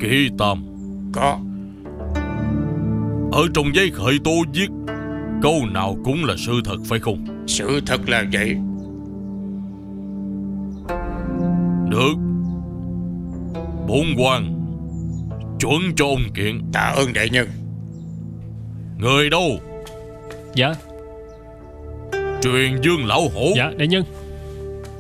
Kỵ Tam. Có. Ở trong giấy khởi tố viết câu nào cũng là sự thật phải không? Sự thật là vậy. Được, bổn quan chuẩn cho ông kiện. Tạ ơn đại nhân. Người đâu? Dạ. Truyền Dương lão hổ. Dạ đại nhân.